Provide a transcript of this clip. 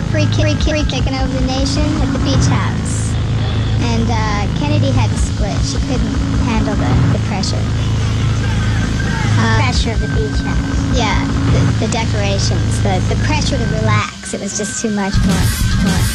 free taking over the nation at the beach house. And Kennedy had to split. She couldn't handle the pressure. Pressure of the beach house. Yeah, the decorations, the pressure to relax. It was just too much for her.